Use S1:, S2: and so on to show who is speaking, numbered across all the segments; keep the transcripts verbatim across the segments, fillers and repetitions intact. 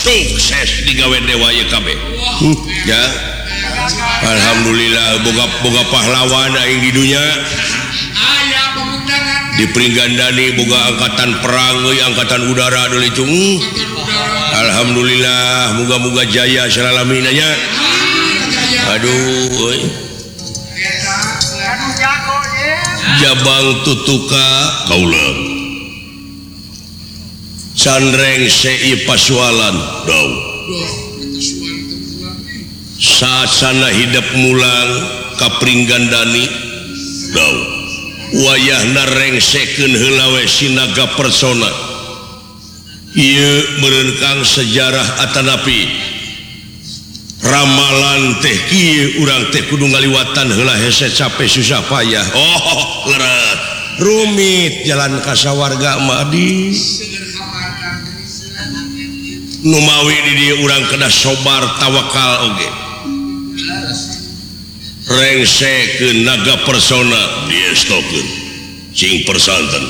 S1: sukses digawe dewa ya kabeh ya alhamdulillah boga boga pahlawan aing di dunya
S2: aya pemandangan
S1: di Pringgandani boga angkatan perang euy angkatan udara deui cung alhamdulillah moga-moga jaya salalamina nya aduh euy Jabang tutuka kaula Candreng sei pasualan daw saasana hidup mulang ka Pringgandani daw wayahna rengsekeun heula we sinaga persona ieu meureun kang sejarah atanapi ramalan teh kieu urang teh kudu ngaliwatan heula hese capek susah payah oh leureut rumit jalan ka sawarga mah di numawi di dieu urang kedah sobar tawakal oge rengsekeun naga persona diestokeun cing persanten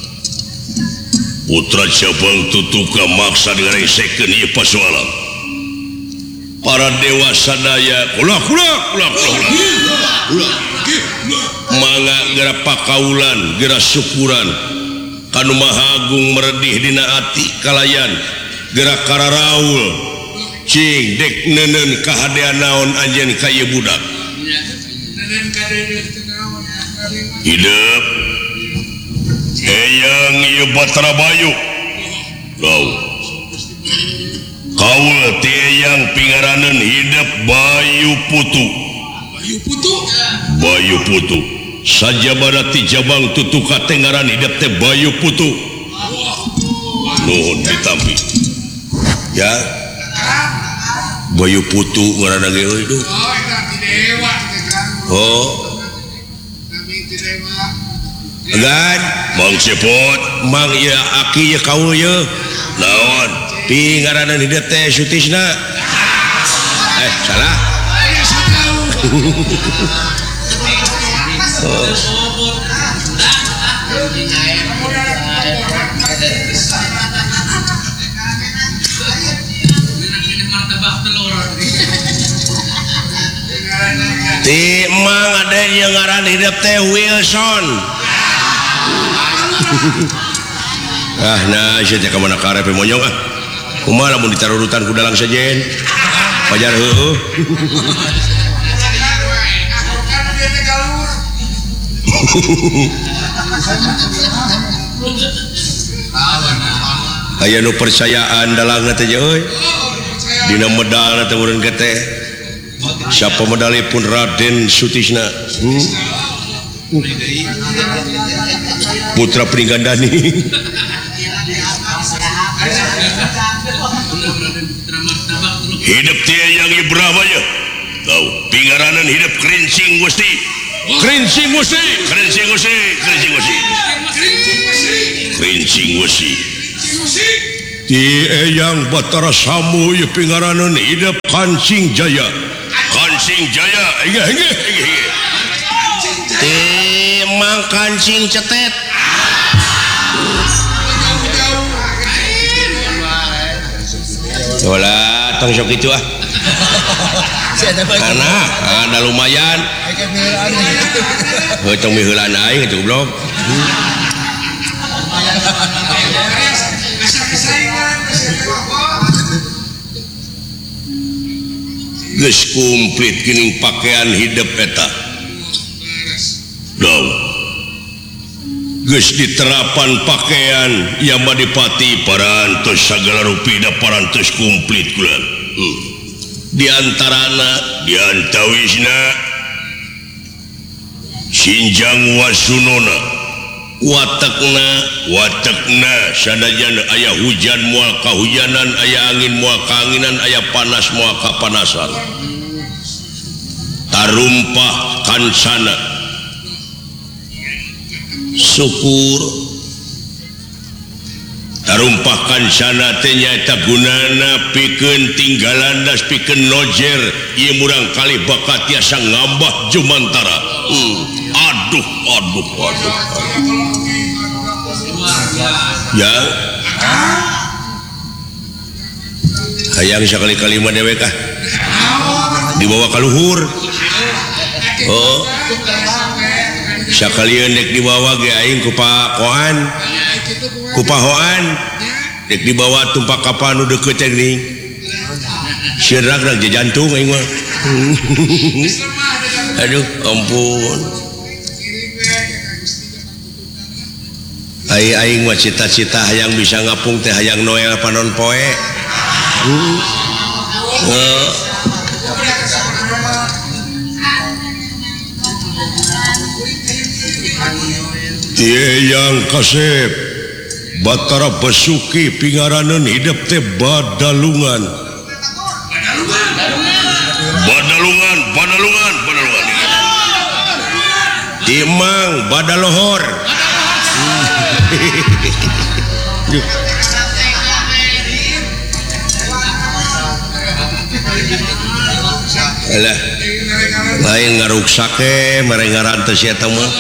S1: putra Jabang tutuka maksa direngsekeun ieu pasualan para dewa sadaya kula kula kula kula mangga geura pakaulan geura syukuran kanu maha agung meredih dina ati kalayan geura kararaul cing dek neuneun kahadean naon anjeun ka ieu budak hidup eyang ieu Batra Bayu gau kaul ti eyang pingaraneun hidup Bayu Putu
S2: Bayu Putu
S1: Bayu Putu sajabana ti Jabang tutuka teh ngaran hidup teh Bayu Putu nuhun ditampi ya Bayu Putu ngaranna ge euy duh
S2: oh eta ti dewa
S1: oh gan Mang Cepot Mang ieu aki ieu kaul ieu naon pi ngaranna hideut teh Sutisna eh salah
S2: aya satau
S1: ti Mang ada yang ngaran hidup teh Wilson ah nah saya teh kamana karep monyong ah kumaha lamun ditarurutan ku dalang sejen pajar heueuh aya nu percayaan dalang teh euy dina medal teh urang teh siapa medali pun Raden Sutisna hmm? putra Pringgandani hidup dia yang Ibrahim ya tahu pingaranan hidup Krincing Gusti Krincing Gusti Krincing Gusti Krincing Gusti Krincing Gusti ti eyang Batara Samu ya pingaranan hidup Kancing Jaya Kancing Jaya inge inge inge ti Mang Kancing Cetet Dola tong sok itu ah karena ada lumayan tong miheulan aing itu goblok geus komplit geuning pakaian hidup eta daw geus diterapan pakaian yang Madipati parantos sagala rupi da parantos komplit kula hmm. di antarana di antawisna Sinjang Wasunona watakna watakna sanajan aya hujan moal kahujanan aya angin moal kaanginan aya panas moal kapanasan tarumpah kansana syukur tarumpahkan sana teh nyaeta gunana pikeun tinggalan das pikeun nojer ieu murang kali bakat tiasa ngambah jumantara hmm. aduh aduh aduh ya hayang sekali-kali mah dewek ah dibawa ka luhur. Oh sakalian dek dibawa ge aing ku Pak Koan ku Pak Hoan dek dibawa tumpak kapal nu deukeut teh geuning sierak rag jantung aing mah. Aduh ampun ai aing mah cita-cita hayang bisa ngapung teh hayang Noel panon poe. Hmm. Uh. Yang kasep Batara Basuki pingaranan hidup teh badalungan badalungan badalungan badalungan Timang badalohor. Alah lain ngaruksak ke merengaran teh sia teh mah.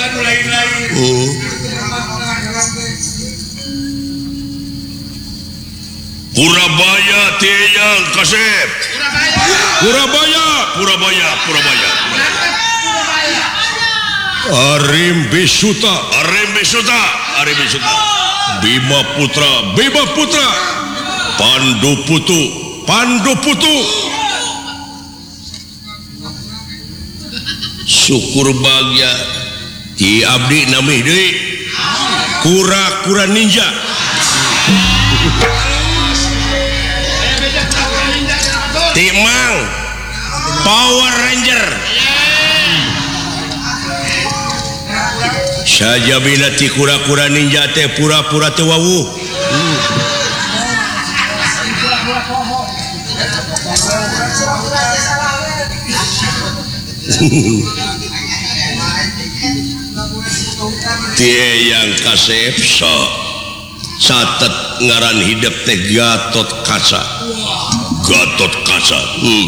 S1: Purabaya tiang kasep. Purabaya, Purabaya, Purabaya. Arim Bisuta, Arim Bisuta, Arim Bisuta. Bima Putra, Bima Putra. Pandu Putu, Pandu Putu. Syukur bagya ti abdi nami deui kura-kura ninja. Timang Power Ranger. Saja bila ti kura-kura ninja teh pura-pura teu wawuh. Tie yang kasep so catet ngaran hidup teh Gatot Kaca. Gatot Kaca. Hmm.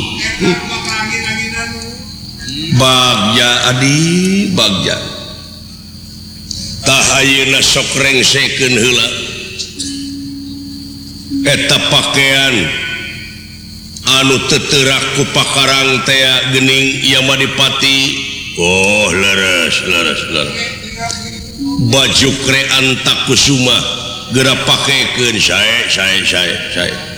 S1: Bagja adi bagja. Tahayeuna sok rengsekeun heula. Eta pakaian anu teterak ku pakarang teh geuning Yamadipati. Oh leres leres leres. Baju krean Takusuma geura pakekeun sae sae sae sae.